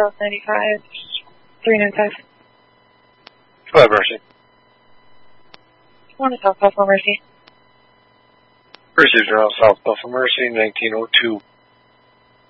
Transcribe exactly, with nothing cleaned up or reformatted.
South ninety-five, three nine five. Go ahead, Mercy. one to South Buffalo Mercy. Mercy's around South Buffalo Mercy, nineteen oh two.